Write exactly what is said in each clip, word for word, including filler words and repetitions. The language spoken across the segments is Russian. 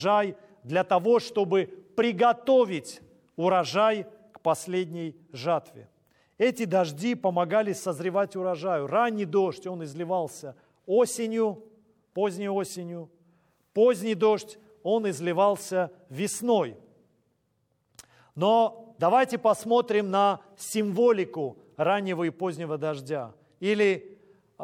урожай для того, чтобы приготовить урожай к последней жатве. Эти дожди помогали созревать урожаю. Ранний дождь, он изливался осенью, поздней осенью. Поздний дождь, он изливался весной. Но давайте посмотрим на символику раннего и позднего дождя. Или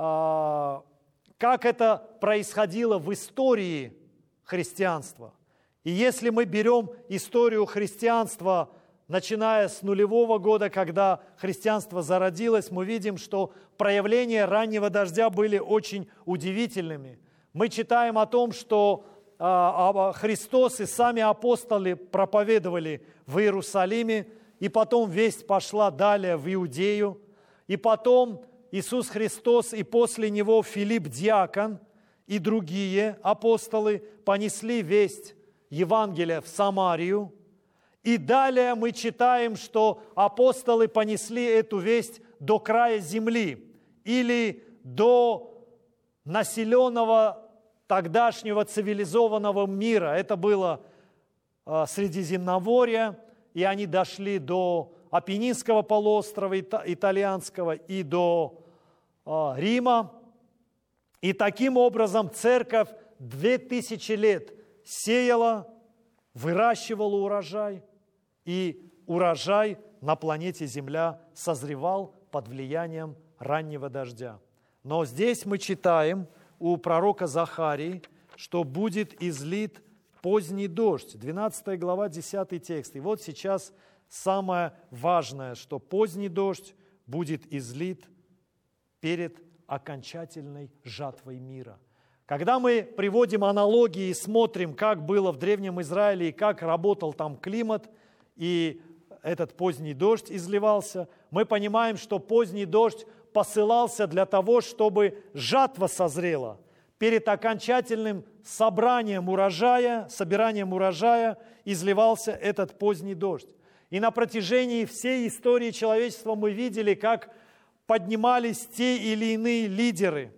э, как это происходило в истории христианства. И если мы берем историю христианства, начиная с нулевого года, когда христианство зародилось, мы видим, что проявления раннего дождя были очень удивительными. Мы читаем о том, что а, Христос и сами апостолы проповедовали в Иерусалиме, и потом весть пошла далее в Иудею, и потом Иисус Христос и после Него Филипп Диакон и другие апостолы понесли весть Евангелия в Самарию. И далее мы читаем, что апостолы понесли эту весть до края земли или до населенного тогдашнего цивилизованного мира. Это было э, Средиземноморье, и они дошли до Апеннинского полуострова итальянского и до э, Рима. И таким образом церковь две тысячи лет сеяла, выращивала урожай, и урожай на планете Земля созревал под влиянием раннего дождя. Но здесь мы читаем у пророка Захарии, что будет излит поздний дождь. двенадцатая глава, десятый текст. И вот сейчас самое важное, что поздний дождь будет излит перед окончательной жатвой мира. Когда мы приводим аналогии и смотрим, как было в Древнем Израиле и как работал там климат, и этот поздний дождь изливался, мы понимаем, что поздний дождь посылался для того, чтобы жатва созрела. Перед окончательным собранием урожая, собиранием урожая изливался этот поздний дождь. И на протяжении всей истории человечества мы видели, как поднимались те или иные лидеры.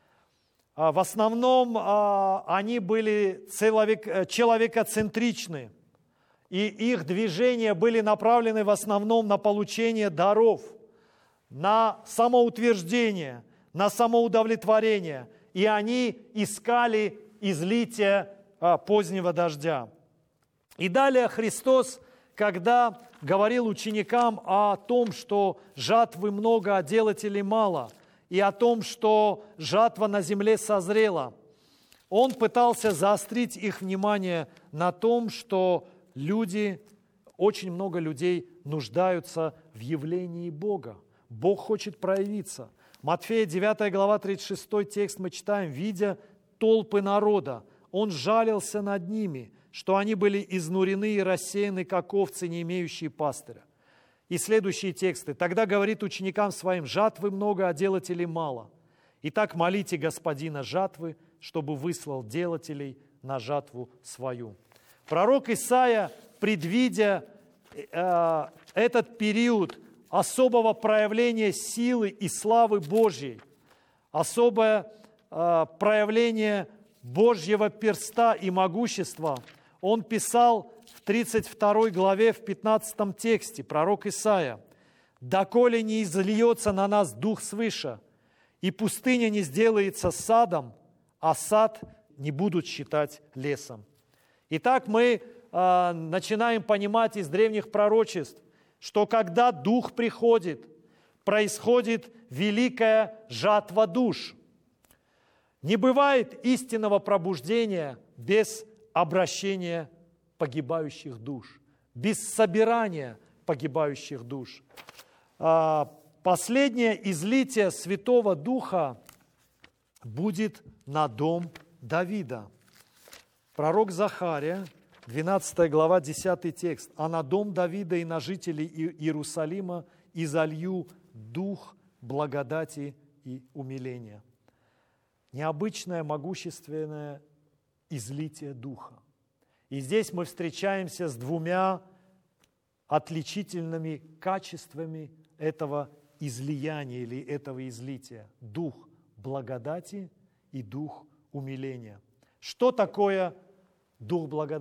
В основном они были человекоцентричны, и их движения были направлены в основном на получение даров, на самоутверждение, на самоудовлетворение, и они искали излитие позднего дождя. И далее Христос, когда говорил ученикам о том, что жатвы много, а делателей мало, и о том, что жатва на земле созрела, Он пытался заострить их внимание на том, что люди, очень много людей нуждаются в явлении Бога. Бог хочет проявиться. Матфея девятая глава, тридцать шестой текст мы читаем: «Видя толпы народа, Он жалился над ними, что они были изнурены и рассеяны, как овцы, не имеющие пастыря». И следующие тексты. «Тогда говорит ученикам своим: жатвы много, а делателей мало. Итак, молите Господина жатвы, чтобы выслал делателей на жатву свою». Пророк Исаия, предвидя э, этот период особого проявления силы и славы Божьей, особое э, проявление Божьего перста и могущества, он писал в тридцать второй главе, в пятнадцатом тексте, пророк Исаия: «Доколе не изольется на нас дух свыше, и пустыня не сделается садом, а сад не будут считать лесом». Итак, мы э, начинаем понимать из древних пророчеств, что когда Дух приходит, происходит великая жатва душ. Не бывает истинного пробуждения без обращения погибающих душ, без собирания погибающих душ. Э, последнее излитие Святого Духа будет на дом Давида. Пророк Захария, двенадцатая глава, десятый текст: «А на дом Давида и на жителей Иерусалима изолью дух благодати и умиления». Необычное, могущественное излитие Духа. И здесь мы встречаемся с двумя отличительными качествами этого излияния или этого излития: дух благодати и дух умиления. Что такое дух благодати.